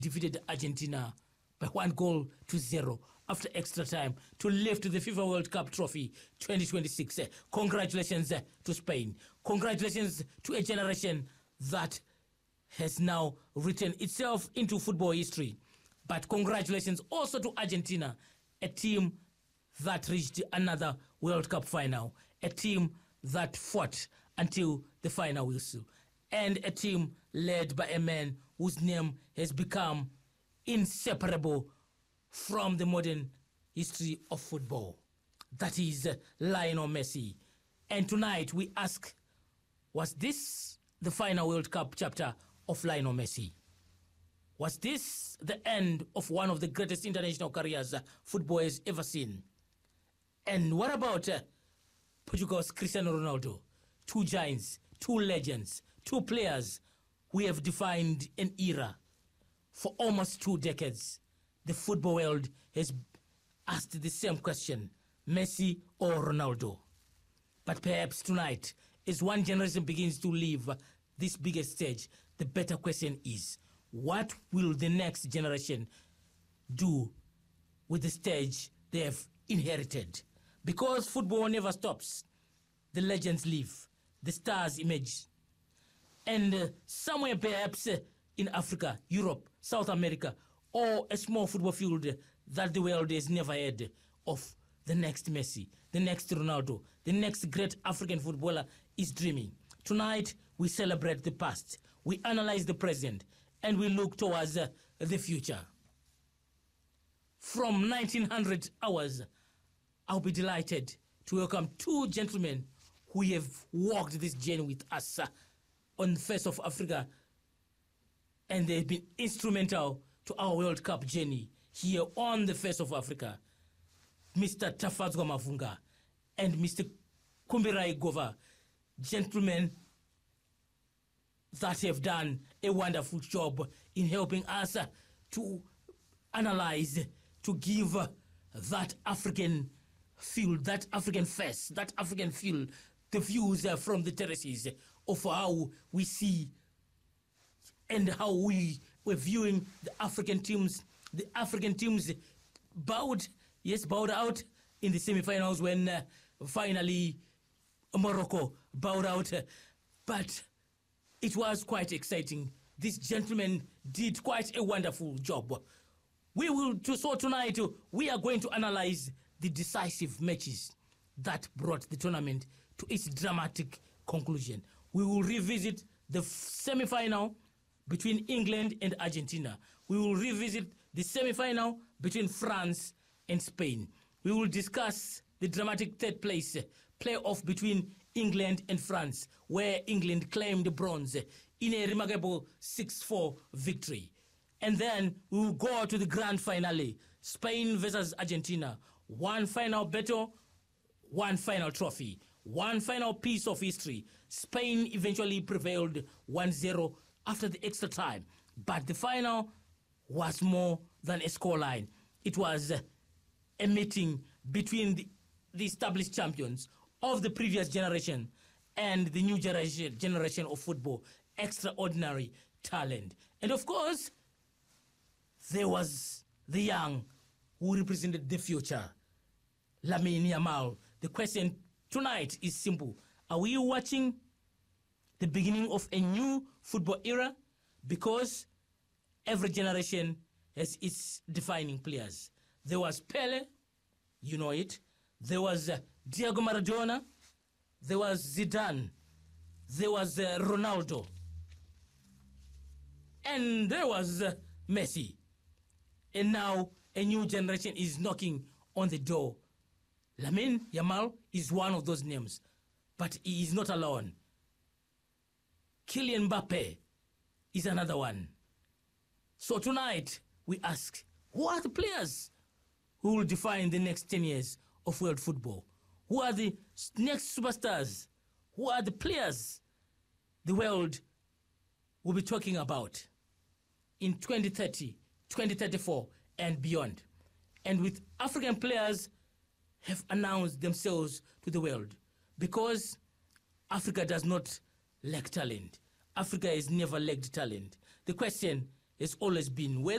defeated Argentina by 1-0 after extra time to lift the FIFA World Cup trophy 2026. Congratulations to Spain. Congratulations to a generation that has now written itself into football history. But congratulations also to Argentina, a team that reached another World Cup final, a team that fought until the final whistle, and a team led by a man whose name has become inseparable from the modern history of football. That is Lionel Messi. And tonight we ask, was this the final World Cup chapter of Lionel Messi? Was this the end of one of the greatest international careers football has ever seen? And what about Portugal's Cristiano Ronaldo? Two giants, two legends, two players who have defined an era. For almost 2 decades, the football world has asked the same question, Messi or Ronaldo? But perhaps tonight, as one generation begins to leave this biggest stage, the better question is, what will the next generation do with the stage they have inherited? Because football never stops. The legends live, the stars emerge. And somewhere perhaps in Africa, Europe, South America, or a small football field that the world has never heard of, the next Messi, the next Ronaldo, the next great African footballer is dreaming. Tonight, we celebrate the past, we analyze the present, and we look towards the future. From 1900 hours, I'll be delighted to welcome 2 gentlemen who have walked this journey with us on the face of Africa, and they've been instrumental to our World Cup journey here on the face of Africa. Mr. Tafadzwa Mavunga and Mr. Kumbirai Gova, gentlemen that have done a wonderful job in helping us to analyze, to give that African feel, that African face, that African feel, the views from the terraces of how we see and how we were viewing the African teams. The African teams bowed out in the semi-finals when finally Morocco bowed out. But it was quite exciting. These gentlemen did quite a wonderful job. So tonight, we are going to analyze the decisive matches that brought the tournament to its dramatic conclusion. We will revisit the semi-final between England and Argentina. We will revisit the semi-final between France and Spain. We will discuss the dramatic third place playoff between England and France, where England claimed bronze in a remarkable 6-4 victory. And then we will go to the grand finale, Spain versus Argentina. One final battle, one final trophy, one final piece of history. Spain eventually prevailed 1-0 after the extra time. But the final was more than a scoreline. It was a meeting between the established champions of the previous generation and the new generation of football. Extraordinary talent. And of course, there was the young who represented the future, Lamine Yamal. The question tonight is simple. Are we watching the beginning of a new football era? Because every generation has its defining players. There was Pele, you know it. There was Diego Maradona. There was Zidane. There was Ronaldo. And there was Messi. And now a new generation is knocking on the door. Lamine Yamal is one of those names, but he is not alone. Kylian Mbappe is another one. So tonight we ask, who are the players who will define the next 10 years of world football? Who are the next superstars? Who are the players the world will be talking about in 2030, 2034 and beyond? And with African players have announced themselves to the world, because Africa does not lack talent. Africa has never lacked talent. The question has always been where